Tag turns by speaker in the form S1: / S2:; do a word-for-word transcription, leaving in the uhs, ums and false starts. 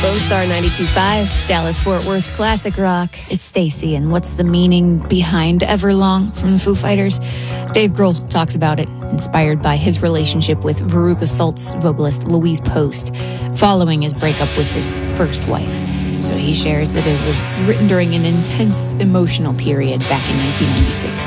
S1: Lone Star ninety-two point five, Dallas-Fort Worth's classic rock. It's Stacy, and what's the meaning behind Everlong from the Foo Fighters? Dave Grohl talks about it, inspired by his relationship with Veruca Salt's vocalist Louise Post, following his breakup with his first wife. So he shares that it was written during an intense emotional period back in nineteen ninety-six.